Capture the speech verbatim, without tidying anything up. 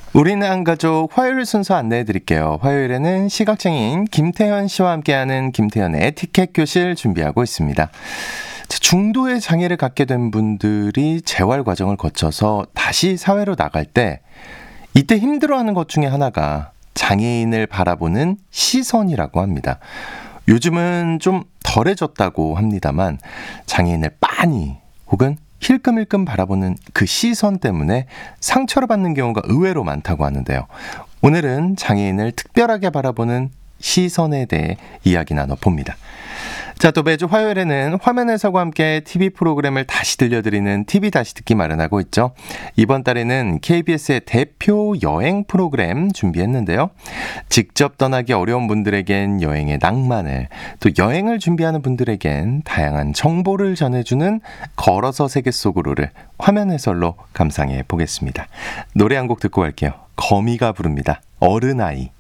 우리는 한가족 화요일 순서 안내해 드릴게요. 화요일에는 시각장애인 김태현 씨와 함께하는 김태현의 에티켓 교실 준비하고 있습니다. 중도의 장애를 갖게 된 분들이 재활 과정을 거쳐서 다시 사회로 나갈 때 이때 힘들어하는 것 중에 하나가 장애인을 바라보는 시선이라고 합니다. 요즘은 좀 덜해졌다고 합니다만 장애인을 빤히 혹은 힐끔힐끔 바라보는 그 시선 때문에 상처를 받는 경우가 의외로 많다고 하는데요. 오늘은 장애인을 특별하게 바라보는 시선에 대해 이야기 나눠봅니다. 자, 또 매주 화요일에는 화면 해설과 함께 티비 프로그램을 다시 들려드리는 티비 다시 듣기 마련하고 있죠. 이번 달에는 케이비에스의 대표 여행 프로그램 준비했는데요. 직접 떠나기 어려운 분들에겐 여행의 낭만을, 또 여행을 준비하는 분들에겐 다양한 정보를 전해주는 걸어서 세계 속으로를 화면 해설로 감상해 보겠습니다. 노래 한 곡 듣고 갈게요. 거미가 부릅니다. 어른아이.